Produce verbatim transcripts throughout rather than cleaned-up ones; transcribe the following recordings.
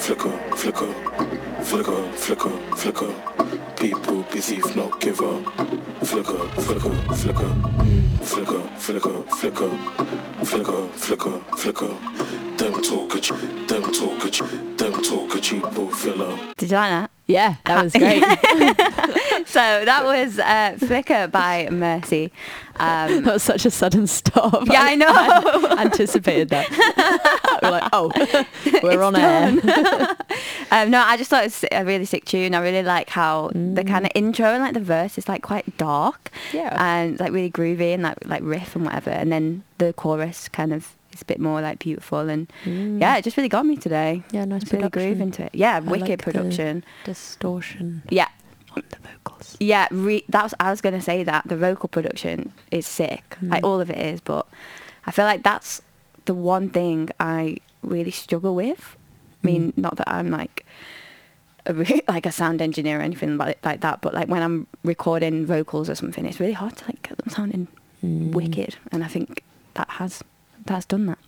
flicker, flicker, flicker, flicker, flicker. People believe not give up. Flicker, flicker, flicker, flicker, flicker, flicker, flicker, flicker, flicker. Them talk a ch, them talk a ch, them talk a cheapo filler. Did you like that? Yeah, that was great. So that was uh, Flicker by Mercy. Um, That was such a sudden stop. yeah, I know. I anticipated that. We're like, oh, we're It's on air. um, no, I just thought it was a really sick tune. I really like how Mm. the kind of intro and like the verse is like quite dark, Yeah. and like really groovy and like like riff and whatever, and then the chorus kind of is a bit more like beautiful and Mm. yeah, it just really got me today. Yeah, nice It's really groove production. into it. Yeah, I wicked like the production. distortion Yeah. on the vocals. Yeah, re- that was I was gonna say that the vocal production is sick, Mm. like all of it is. But I feel like that's the one thing I really struggle with. I mean, Mm. not that I'm like a re- like a sound engineer or anything like like that, but like when I'm recording vocals or something, it's really hard to like get them sounding Mm. wicked, and I think that has that's done that.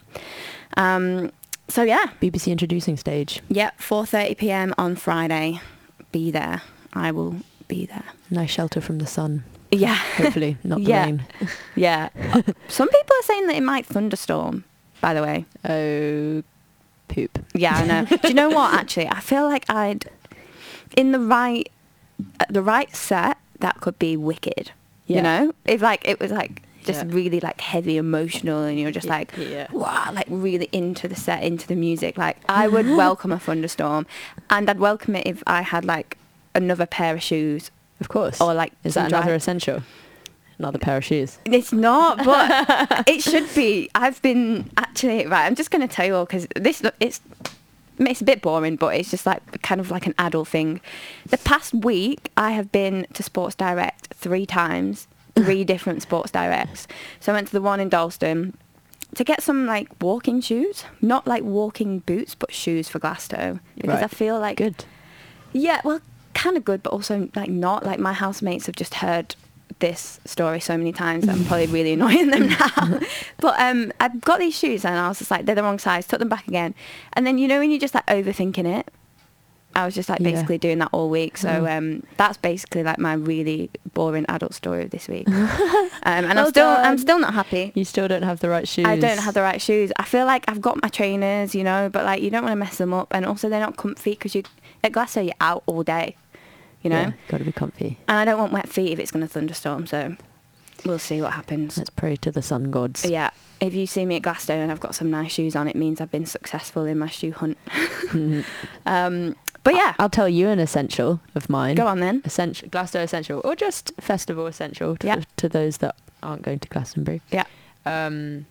Um, so yeah, B B C introducing stage. yeah, four thirty p m on Friday. Be there. I will be there. Nice shelter from the sun. Yeah. Hopefully, not the Yeah. rain. Yeah. Some people are saying that it might thunderstorm, by the way. Oh, poop. Yeah, I know. Do you know what, actually? I feel like I'd, in the right, uh, the right set, that could be wicked. You Yeah. know? If, like, it was, like, just Yeah. really, like, heavy emotional and you're just, like, Yeah. wow, like, really into the set, into the music. Like, I would welcome a thunderstorm. And I'd welcome it if I had, like, another pair of shoes. Of course. Or, like, is some that dry- another essential? Another pair of shoes. It's not, but it should be. I've been actually right. I'm just going to tell you all because this it's it's a bit boring, but it's just like kind of like an adult thing. The past week, I have been to Sports Direct three times, three different Sports Directs. So I went to the one in Dalston to get some like walking shoes, not like walking boots, but shoes for Glasgow because Right. I feel like Good. yeah, well, kind of good, but also like not. Like my housemates have just heard this story so many times that I'm probably really annoying them now. But um, I've got these shoes and I was just like, they're the wrong size, took them back again. And then, you know, when you're just like overthinking it, I was just like Yeah. basically doing that all week. So Mm. um, that's basically like my really boring adult story of this week. um, and Well I'm still, done. I'm still not happy. You still don't have the right shoes. I don't have the right shoes. I feel like I've got my trainers, you know, but like you don't want to mess them up. And also they're not comfy because you at Glasgow you're out all day, you know. Yeah, got to be comfy. And I don't want wet feet if it's going to thunderstorm, so we'll see what happens. Let's pray to the sun gods. Yeah, if you see me at Glasgow and I've got some nice shoes on, it means I've been successful in my shoe hunt. Mhm. um, but yeah, I'll tell you an essential of mine. go on then. Essential, Glasgow essential, or just festival essential to, Yeah. to those that aren't going to Glastonbury. Yeah. Um,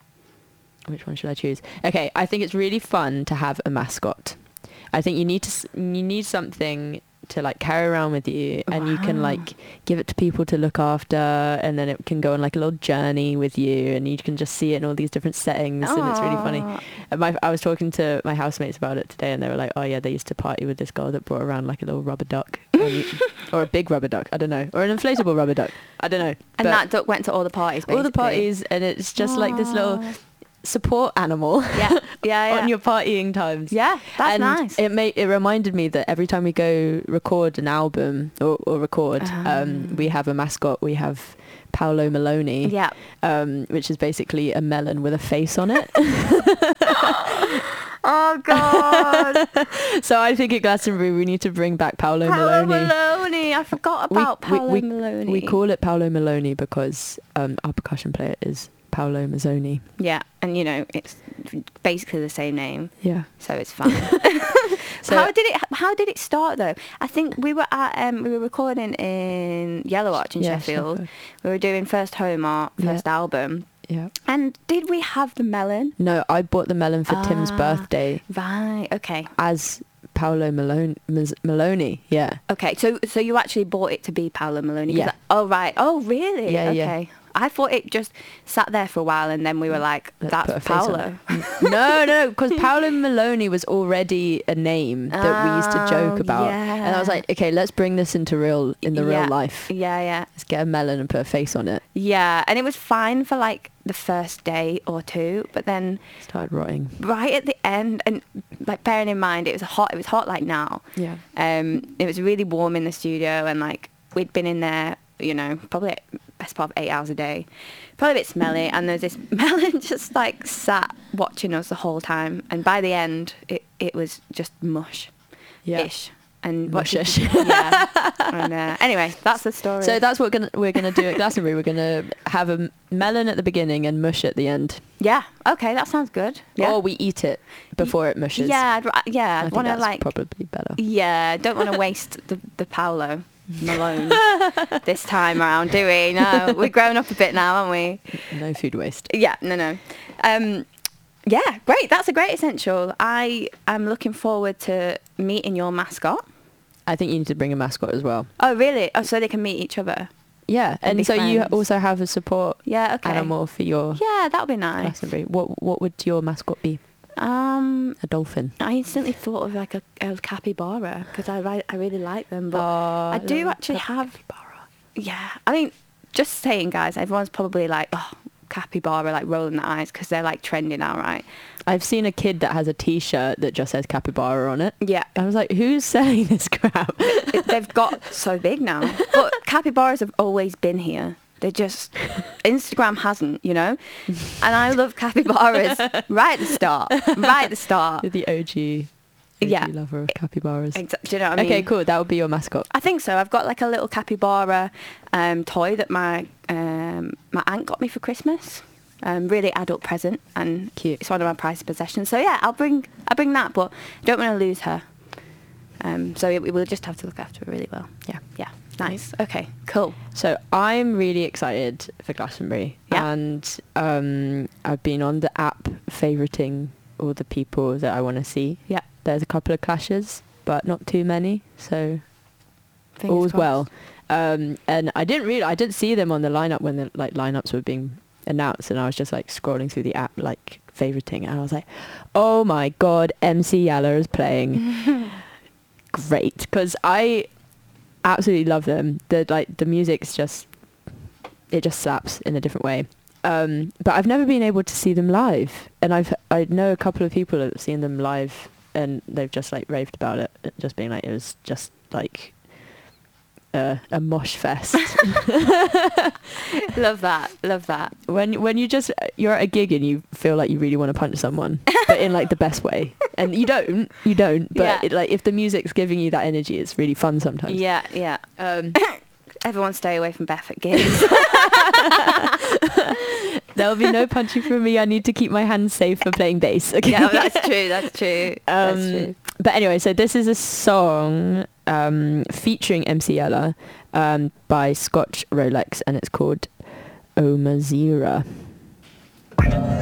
which one should I choose? Okay, I think it's really fun to have a mascot. I think you need to s- you need something to like carry around with you, and you can Wow. like give it to people to look after, and then it can go on like a little journey with you, and you can just see it in all these different settings, and it's really funny. Aw. And my, I was talking to my housemates about it today, and they were like, "Oh yeah, they used to party with this girl that brought around like a little rubber duck, or, you- or a big rubber duck, I don't know, or an inflatable rubber duck, I don't know." And But that duck went to all the parties, basically. all the parties, and it's just like this little Aw. support animal Yeah, yeah, yeah. on your partying times. yeah, that's and nice. It made it reminded me that every time we go record an album or, or record, um, Ah. we have a mascot. We have Paolo Maloney, yeah. um, which is basically a melon with a face on it. Oh, God. So I think at Glastonbury we need to bring back Paolo, Paolo Maloney. Maloney. I forgot We- about we- Paolo we- Maloney. We call it Paolo Maloney because um, our percussion player is Paolo Mazzoni. Yeah, and you know, it's basically the same name. Yeah. So it's fine. So- how did it? How did it start though? I think we were at um, we were recording in Yellow Arch in Yeah, Sheffield. Sheffield. We were doing first home art, Yeah. first album. Yeah. And did we have the melon? No, I bought the melon for Tim's Ah. birthday Right. Okay. as Paolo Malone, Maz- Maloney. Yeah. Okay. So so you actually bought it to be Paolo Maloney? 'Cause Yeah. I- oh right. Oh really? Yeah, okay. yeah. I thought it just sat there for a while and then we were like, Let's put a that's face on Paolo. it. no, no, because Paolo Maloney was already a name that we used to joke Oh, about, and I was yeah. like, okay, let's bring this into real in the Yeah. real life. Yeah, yeah. Let's get a melon and put a face on it. Yeah, and it was fine for like the first day or two, but then Started rotting. right at the end, and like bearing in mind it was hot, it was hot like now. Yeah. Um, it was really warm in the studio, and like we'd been in there, you know, probably best part of eight hours a day, probably a bit smelly, and there's this melon just like sat watching us the whole time, and by the end it, it was just mush Yeah. ish. And what Mushish. yeah. And, uh, anyway, that's the story. So that's what gonna, we're going to do at Glastonbury. We're going to have a m- melon at the beginning and mush at the end. yeah, okay, that sounds good. Yeah, Or we eat it before it mushes. yeah, I'd, ra- yeah. I I think want to that's like, probably better. yeah, don't want to waste the the Paolo Malone this time around, do we? No, we've grown up a bit now, haven't we? No food waste. Yeah, no, no. Um, yeah, great. That's a great essential. I am looking forward to meeting your mascot. I think you need to bring a mascot as well. Oh, really? Oh, so they can meet each other. Yeah, And be and so you friends. also have a support Yeah, okay. animal for your Yeah, that would be nice. Glastonbury. What what would your mascot be? Um, A dolphin. I instantly thought of like a, a capybara because I ri- I really like them, but Oh, I do love actually a have. capybara. Yeah, I mean, just saying, guys, everyone's probably like, oh, capybara, like rolling their eyes because they're like trending now, right? I've seen a kid that has a T-shirt that just says capybara on it. Yeah, I was like, who's selling this crap? it- they've got so big now, but capybaras have always been here. They just Instagram hasn't, you know. And I love capybaras right at the start, right at the start. You're the O G, O G Yeah. lover of capybaras. Exa- do you know what I mean? Okay, cool. That would be your mascot. I think so. I've got like a little capybara um, toy that my um, my aunt got me for Christmas. Um, really adult present, and Cute. it's one of my prized possessions. So yeah, I'll bring I'll bring that, but I don't want to lose her. Um, so we will just have to look after her really well. Yeah. Yeah, nice. Okay, cool. So I'm really excited for Glastonbury, Yeah. and um, I've been on the app favoriting all the people that I want to see. Yeah, There's a couple of clashes, but not too many, so fingers all's crossed. well. Um, and I didn't really, I didn't see them on the lineup when the like lineups were being announced, and I was just like scrolling through the app, like favoriting, and I was like, oh my god, M C Yella is playing. Great, because I absolutely love them. The like the music's just, it just slaps in a different way. Um, but I've never been able to see them live, and I've I know a couple of people that have seen them live, and they've just like raved about it, just being like it was just like uh, a mosh fest. Love that. Love that. when when you just you're at a gig and you feel like you really want to punch someone, but in like the best way, and you don't, you don't. But Yeah. it, like if the music's giving you that energy, it's really fun sometimes. Yeah, yeah. Um, Everyone stay away from Beth at gigs. there'll be no punching from me. I need to keep my hands safe for playing bass. Okay. Yeah, that's true. That's true. that's Um, true. But anyway, so this is a song um, featuring M C Ella um, by Scotch Rolex, and it's called Omazira.